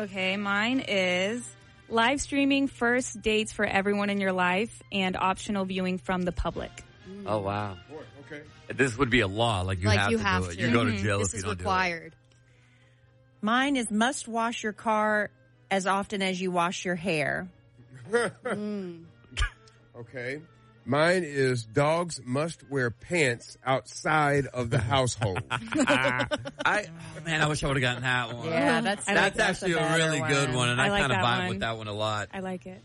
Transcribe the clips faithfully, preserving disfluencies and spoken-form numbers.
Okay, mine is live streaming first dates for everyone in your life and optional viewing from the public. Oh, wow. Boy, okay. This would be a law. Like, you like have you to have do it. to. You go to Mm-hmm. jail this if you is don't required. Mine is must wash your car as often as you wash your hair. mm. Okay. Mine is dogs must wear pants outside of the household. I, oh, man, I wish I would have gotten that one. Yeah, that's I That's like actually that's a, a really better good one. one, and I, I like kind of that vibe one. with that one a lot. I like it.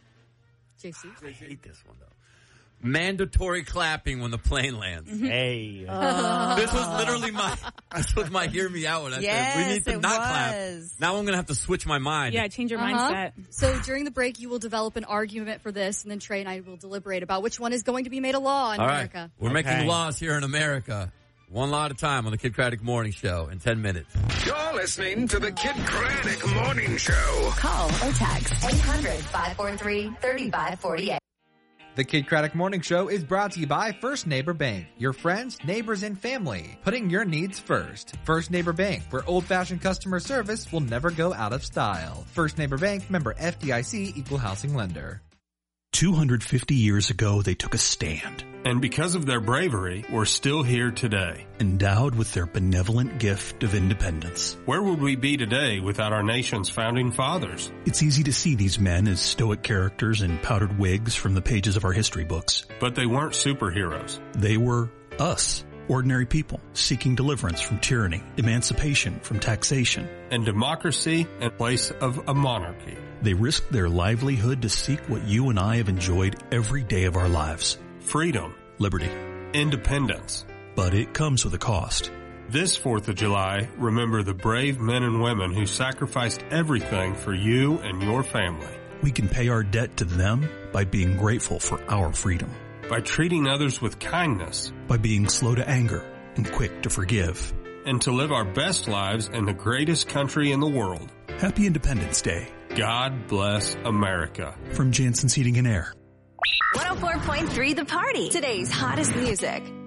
J C? I hate this one, though. Mandatory clapping when the plane lands. Hey. This was literally my, this was my hear me out when I Yes, said, we need to it not was. clap. Now I'm going to have to switch my mind. Yeah, change your Uh-huh. mindset. So during the break, you will develop an argument for this, and then Trey and I will deliberate about which one is going to be made a law in All right. America. We're Okay. making laws here in America. One law at a time on the Kid Craddock Morning Show in ten minutes. You're listening to the Kid Craddock Morning Show. Call or text eight hundred, five four three, three five four eight. The Kid Craddock Morning Show is brought to you by First Neighbor Bank, your friends, neighbors, and family, putting your needs first. First Neighbor Bank, where old-fashioned customer service will never go out of style. First Neighbor Bank, member F D I C, equal housing lender. two hundred fifty years ago, they took a stand. And because of their bravery, we're still here today. Endowed with their benevolent gift of independence. Where would we be today without our nation's founding fathers? It's easy to see these men as stoic characters in powdered wigs from the pages of our history books. But they weren't superheroes. They were us. Ordinary people seeking deliverance from tyranny, emancipation from taxation, and democracy in place of a monarchy. They risked their livelihood to seek what you and I have enjoyed every day of our lives. Freedom. Liberty. Independence. But it comes with a cost. This fourth of July, remember the brave men and women who sacrificed everything for you and your family. We can pay our debt to them by being grateful for our freedom. By treating others with kindness. By being slow to anger and quick to forgive. And to live our best lives in the greatest country in the world. Happy Independence Day. God bless America. From Jansen's Heating and Air. one oh four point three The Party. Today's hottest music.